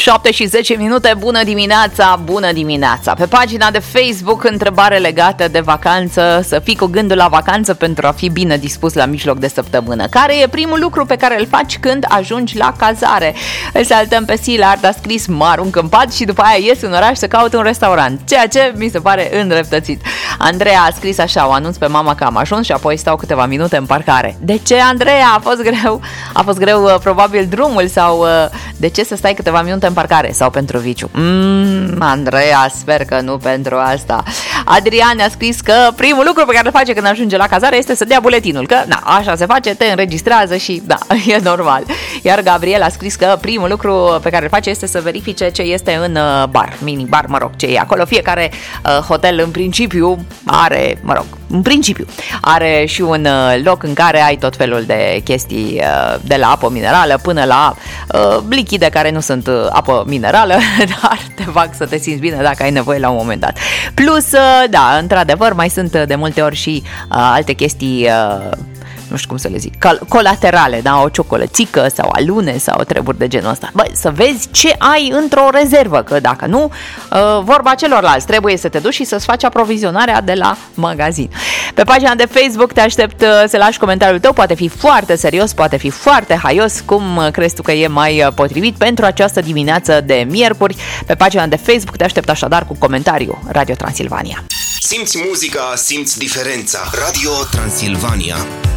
7:10. Bună dimineața, bună dimineața. Pe pagina de Facebook, întrebare legată de vacanță. Să fii cu gândul la vacanță pentru a fi bine dispus la mijloc de săptămână. Care e primul lucru pe care îl faci când ajungi la cazare? Îl saltăm pe Silard, a scris: mă arunc în pat și după aia ies în oraș să caut un restaurant. Ceea ce mi se pare îndreptățit. Andreea a scris așa: o anunț pe mama că am ajuns și apoi stau câteva minute în parcare. De ce, Andreea? A fost greu? A fost greu probabil drumul sau de ce să stai câteva minute în parcare? Sau pentru viciu? Andreea, sper că nu pentru asta. Adrian a scris că primul lucru pe care îl face când ajunge la cazare este să dea buletinul, că na, așa se face, te înregistrează și da, e normal. Iar Gabriel a scris că primul lucru pe care îl face este să verifice ce este în bar, mini-bar, mă rog, ce e acolo. Fiecare hotel în principiu are, în principiu are și un loc în care ai tot felul de chestii, de la apă minerală până la lichide care nu sunt apă minerală, dar te fac să te simți bine dacă ai nevoie la un moment dat. Plus, da, într-adevăr, mai sunt de multe ori și alte chestii, nu știu cum să le zic, colaterale, da? O ciocolățică sau alune sau treburi de genul ăsta. Băi, să vezi ce ai într-o rezervă, că dacă nu, vorba celorlalți, trebuie să te duci și să-ți faci aprovizionarea de la magazin. Pe pagina de Facebook te aștept să lași comentariul tău, poate fi foarte serios, poate fi foarte haios, cum crezi tu că e mai potrivit pentru această dimineață de miercuri. Pe pagina de Facebook te aștept așadar cu comentariu. Radio Transilvania. Simți muzica, simți diferența. Radio Transilvania.